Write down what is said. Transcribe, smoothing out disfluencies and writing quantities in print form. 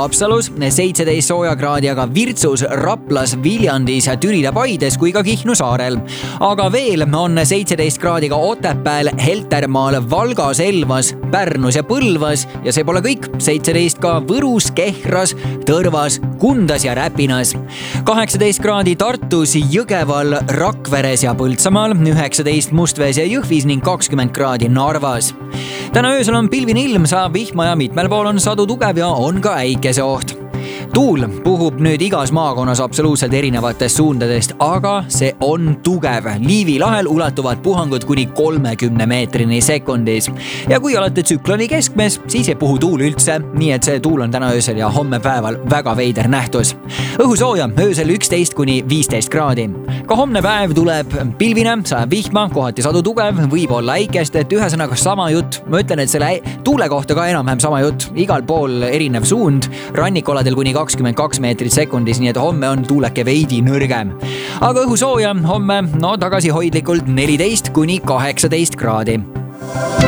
Haapsalus, 17 sooja kraadi aga Virtsus, Raplas, Viljandis, Türil ja Paides kui ka Kihnu saarel. Aga veel on 17 kraadiga Otepääl, Heltermaal, Valgas, Elvas, Pärnus ja Põlvas ja see pole kõik. 17 ka Võrus, Kehras, Tõrvas, Kundas ja Räpinas. 18 kraadi Tartus, Jõgeval, Rakveres ja Põltsamaal, 19 Mustvees ja Jõhvis ning 20 kraadi Narvas. Täna öösel on pilvine ilm, saab vihma ja mitmel pool on sadu tugev ja on ka äikeseoht. Tuul puhub nüüd igas maakonnas absoluutselt erinevatest suundadest, aga see on tugev. Liivi lahel ulatuvad puhangud kuni 30 meetrini sekundis. Ja kui olete tsükloni keskmes, siis ei puhu tuul üldse, nii et see tuul on täna öösel ja homme päeval väga veider nähtus. Õhusooja öösel 11 kuni 15 kraadi. Ka homne päev tuleb pilvine, sajab vihma, kohati sadu tugev, võib olla äikest, et ühesõnaga sama jutt. Ma ütlen, et selle tuule kohta ka enam-vähem sama jutt. Igal pool erinev suund, rannikoladel kuni 22 meetrit sekundis, nii et homme on tuuleke veidi nõrgem. Aga õhusooja homme tagasihoidlikult 14 kuni 18 kraadi.